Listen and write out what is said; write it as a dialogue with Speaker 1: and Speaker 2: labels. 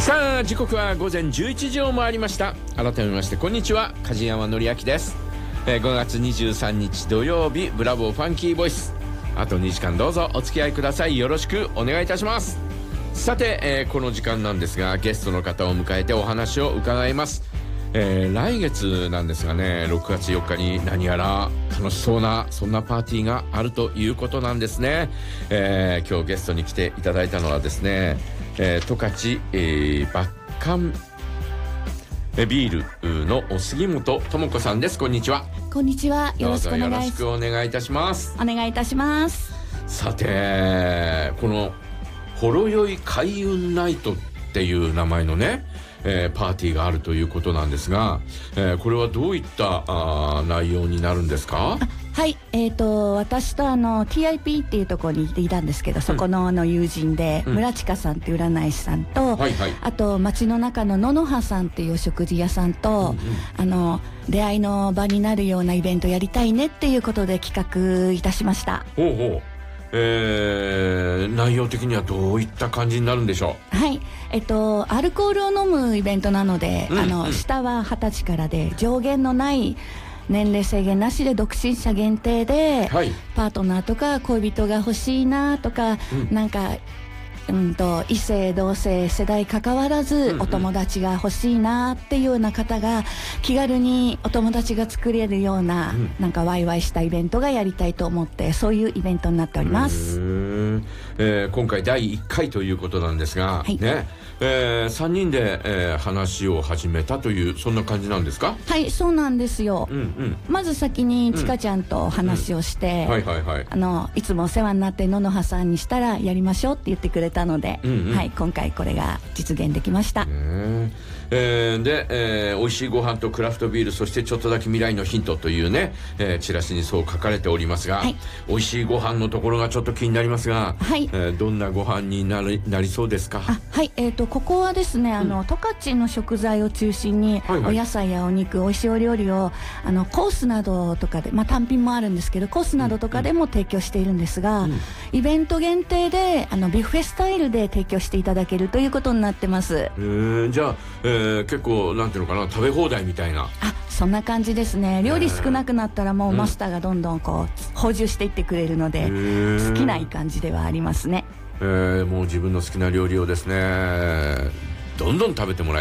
Speaker 1: さあ時刻は午前11時を回りました。改めましてこんにちは、梶山紀明です。5月23日土曜日、ブラボーファンキーボイス、あと2時間どうぞお付き合いください。よろしくお願いいたします。さて、この時間なんですが、ゲストの方を迎えてお話を伺います。来月なんですがね、6月4日に何やら楽しそうなそんなパーティーがあるということなんですね。今日ゲストに来ていただいたのはですね、十勝、バッカンビールの杉本智子さんです。こんにちは。
Speaker 2: こんにちは。よろしくお願いします。
Speaker 1: どうぞよろしくお願いいたします。
Speaker 2: お願いいたします。
Speaker 1: さて、このほろ酔い開運ナイトっていう名前のね、パーティーがあるということなんですが、これはどういった内容になるんですか？
Speaker 2: はい、私とTIP っていうところにいたんですけど、そこの友人で、村近さんっていう占い師さんと、あと街の中の野々葉さんっていうお食事屋さんと、出会いの場になるようなイベントやりたいねっていうことで企画いたしました。
Speaker 1: ほうほう。内容的にはどういった感じになるんでしょう？
Speaker 2: はい、アルコールを飲むイベントなので、下は20歳からで、上限のない年齢制限なしで、独身者限定で、パートナーとか恋人が欲しいなとか、なんか異性同性世代関わらずお友達が欲しいなっていうような方が気軽にお友達が作れるような、なんかワイワイしたイベントがやりたいと思って、そういうイベントになっております。
Speaker 1: 今回第1回ということなんですが、ね、3人で、話を始めたという、そんな感じなんですか？
Speaker 2: はい、そうなんですよ。まず先にちかちゃんと話をして、いつもお世話になって野々葉さんにしたらやりましょうって言ってくれたので、はい、今回これが実現できました。
Speaker 1: で、美味しいご飯とクラフトビール、そしてちょっとだけ未来のヒントというね、チラシにそう書かれておりますが、美味しいご飯のところがちょっと気になりますが、どんなご飯になりそうですか？
Speaker 2: はい、ここはですね、十勝の食材を中心に、お野菜やお肉、美味しいお料理をコースなどとかで、単品もあるんですけど、コースなどとかでも提供しているんですが、イベント限定でビュッフェスタイルで提供していただけるということになってます。
Speaker 1: じゃあ、結構なんていうのかな、食べ放題みたいな。
Speaker 2: そんな感じですね。料理少なくなったらもうマスターがどんどんこう補充していってくれるので、好きない感じではありますね。
Speaker 1: もう自分の好きな料理をですね、どんどん食べてもらい